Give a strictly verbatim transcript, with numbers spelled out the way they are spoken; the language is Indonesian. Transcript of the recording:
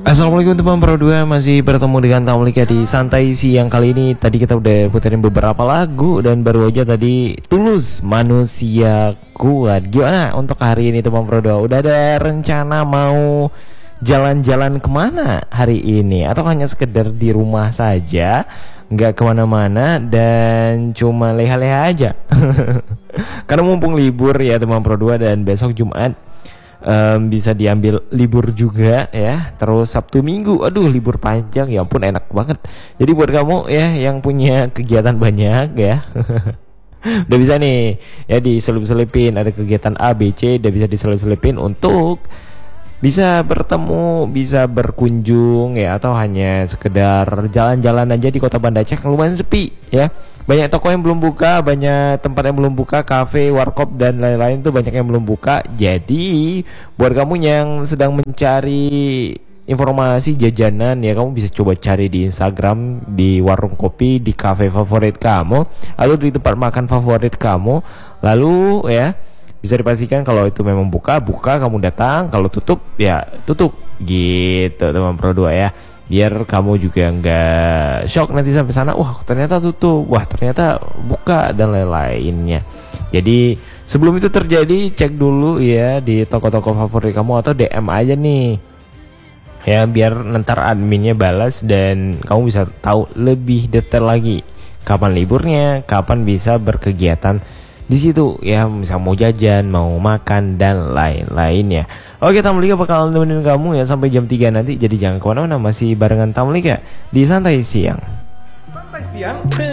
Assalamualaikum teman Pro dua, masih bertemu dengan Tamlika di Santai Siang. Kali ini tadi kita udah puterin beberapa lagu dan baru aja tadi Tulus Manusia Kuat. Gimana untuk hari ini teman Pro dua? Udah ada rencana mau jalan-jalan kemana hari ini? Atau hanya sekedar di rumah saja, nggak kemana-mana dan cuma leha-leha aja? Karena mumpung libur ya teman Pro dua, dan besok Jumat Um, bisa diambil libur juga ya. Terus Sabtu Minggu, aduh libur panjang, ya ampun enak banget. Jadi buat kamu ya yang punya kegiatan banyak ya, udah bisa nih ya diselip-selipin. Ada kegiatan A, B, C, udah bisa diselip-selipin untuk bisa bertemu, bisa berkunjung ya, atau hanya sekedar jalan-jalan aja di kota Banda Aceh. Lumayan sepi ya, banyak toko yang belum buka, banyak tempat yang belum buka, kafe, warkop dan lain-lain tuh banyak yang belum buka. Jadi buat kamu yang sedang mencari informasi jajanan ya, kamu bisa coba cari di Instagram, di warung kopi, di kafe favorit kamu, lalu di tempat makan favorit kamu. Lalu ya bisa dipastikan kalau itu memang buka, buka kamu datang, kalau tutup ya tutup gitu teman Pro dua ya. Biar kamu juga nggak shock nanti sampai sana, wah ternyata tutup, wah ternyata buka dan lain-lainnya. Jadi sebelum itu terjadi, cek dulu ya di toko-toko favorit kamu atau D M aja nih ya, biar ntar adminnya balas dan kamu bisa tahu lebih detail lagi kapan liburnya, kapan bisa berkegiatan di situ ya, misal mau jajan, mau makan dan lain-lainnya. Oke, Tamlika bakal nemenin kamu ya sampai jam tiga nanti. Jadi jangan kemana-mana, masih barengan Tamlika di Santai Siang. Santai Siang.